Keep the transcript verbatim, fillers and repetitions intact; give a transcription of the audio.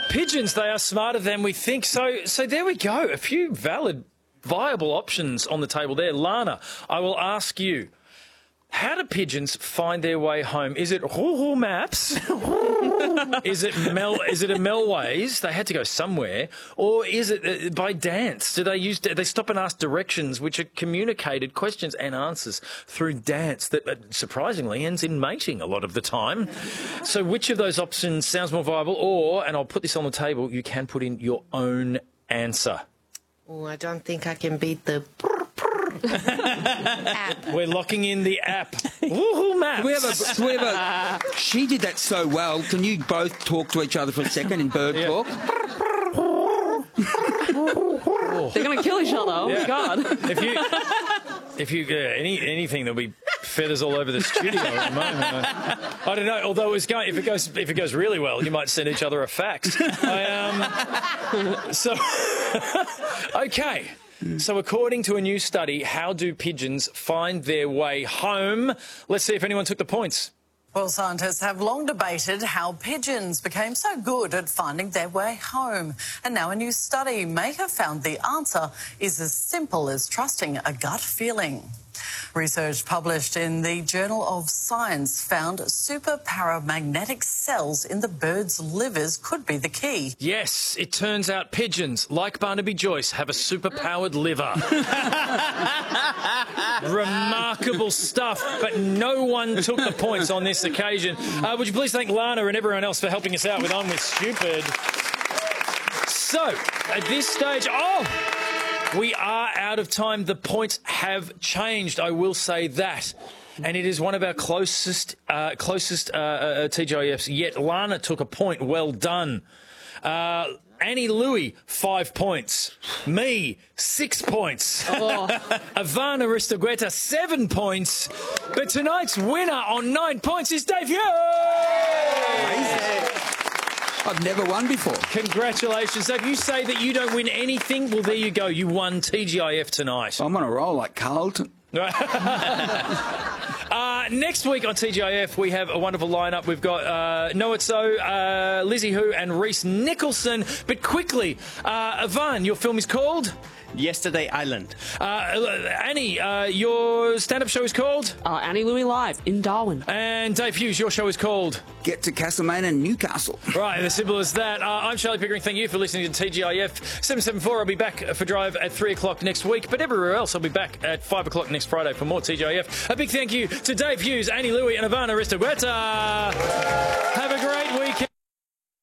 Pigeons, they are smarter than we think. So, so there we go. A few valid, viable options on the table there. Lana, I will ask you, how do pigeons find their way home? Is it Google Maps? Is it Mel? Is it a Melways? They had to go somewhere, or is it uh, by dance? Do they use? Do they stop and ask directions, which are communicated questions and answers through dance that uh, surprisingly ends in mating a lot of the time? So, which of those options sounds more viable? Or, and I'll put this on the table, you can put in your own answer. Oh, I don't think I can beat the app. We're locking in the app. Woohoo, Maps. We have a, we have a, she did that so well. Can you both talk to each other for a second in bird Yeah. talk? They're going to kill each other. Oh, Yeah. my God. If you, if you, uh, any anything, there'll be feathers all over the studio at the moment. I, I don't know. Although it's going, if it goes, if it goes really well, you might send each other a fax. I, um, so, okay. So according to a new study, how do pigeons find their way home? Let's see if anyone took the points. Well, scientists have long debated how pigeons became so good at finding their way home. And now a new study may have found the answer is as simple as trusting a gut feeling. Research published in the Journal of Science found super paramagnetic cells in the birds' livers could be the key. Yes, it turns out pigeons, like Barnaby Joyce, have a super-powered liver. Remarkable stuff, but no one took the points on this occasion. Uh, would you please thank Lana and everyone else for helping us out with On With Stupid. So, at this stage... Oh! We are out of time. The points have changed, I will say that. And it is one of our closest uh, closest uh, uh, T G I Fs yet. Lana took a point. Well done. Uh, Annie Louie, five points. Me, six points. Oh. Ivana Aristogueta, seven points. But tonight's winner on nine points is Dave Hughes. I've never won before. Congratulations, Dave. You say that you don't win anything. Well, there you go. You won T G I F tonight. I'm on a roll like Carlton. uh, next week on T G I F, we have a wonderful lineup. We've got uh, Know It So, uh, Lizzie Who, and Reese Nicholson. But quickly, uh, Ivan, your film is called? Yesterday Island. Uh, Annie, uh, your stand-up show is called? Uh, Annie Louie Live in Darwin. And Dave Hughes, your show is called? Get to Castlemaine and Newcastle. Right, as simple as that. Uh, I'm Charlie Pickering. Thank you for listening to T G I F seven seventy-four. I'll be back for Drive at three o'clock next week. But everywhere else, I'll be back at five o'clock next Friday for more T G I F. A big thank you to Dave Hughes, Annie Louie, and Ivana Aristogueta. Have